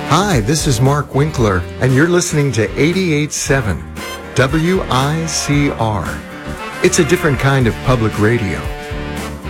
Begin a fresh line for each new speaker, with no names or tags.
Hi, this is Mark Winkler, and you're listening to 88.7 WICR. It's a different kind of public radio.